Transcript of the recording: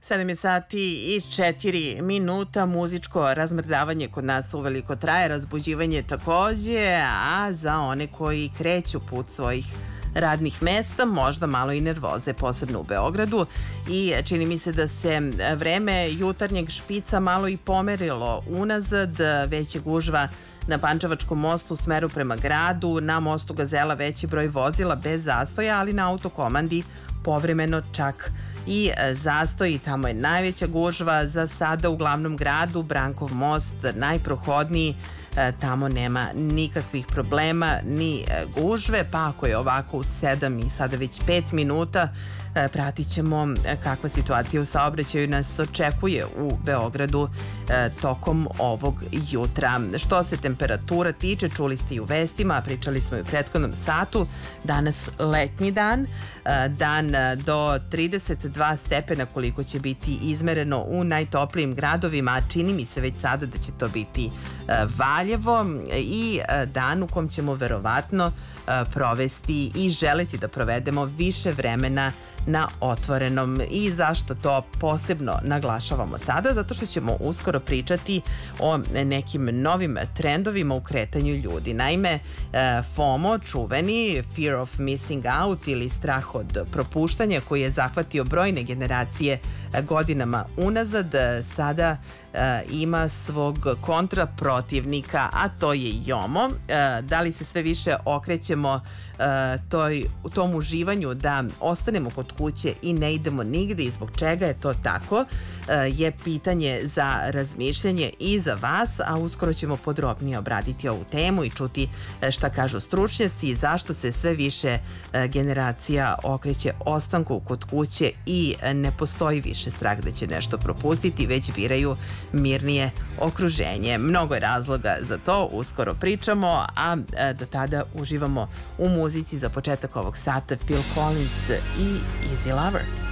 7 je sati i 4 minuta. Muzičko razmrdavanje kod nas uveliko traje, razbuđivanje takođe, a za one koji kreću put svojih radnih mesta, možda malo i nervoze, posebno u Beogradu. I čini mi se da se vreme jutarnjeg špica malo i pomerilo unazad, već je gužva na Pančevačkom mostu u smeru prema gradu, na mostu Gazela veći broj vozila bez zastoja, ali na autokomandi povremeno čak i zastoji. Tamo je najveća gužva za sada u glavnom gradu, Brankov most najprohodniji, tamo nema nikakvih problema ni gužve, pa ako je ovako u 7 i sada već 5 minuta, pratit ćemo kakva situacija u saobraćaju nas očekuje u Beogradu tokom ovog jutra. Što se temperatura tiče, čuli ste i u vestima, pričali smo i u prethodnom satu, danas letnji dan, dan do 32 stepena koliko će biti izmereno u najtoplijim gradovima, a čini mi se već sada da će to biti Valjevo i dan u kom ćemo verovatno provesti i želeti da provedemo više vremena na otvorenom. I zašto to posebno naglašavamo sada? Zato što ćemo uskoro pričati o nekim novim trendovima u kretanju ljudi. Naime, FOMO, čuveni Fear of Missing Out ili strah od propuštanja koji je zahvatio brojne generacije godinama unazad, sada ima svog kontraprotivnika, a to je JOMO. Da li se sve više okrećemo tom uživanju da ostanemo kod kuće i ne idemo nigde i zbog čega je to tako, je pitanje za razmišljanje i za vas, a uskoro ćemo podrobnije obraditi ovu temu i čuti šta kažu stručnjaci i zašto se sve više generacija okreće ostanku kod kuće i ne postoji više strah da će nešto propustiti, već biraju mirnije okruženje. Mnogo je razloga za to, uskoro pričamo, a do tada uživamo u muzici. Za početak ovog sata Phil Collins i Easy Lover.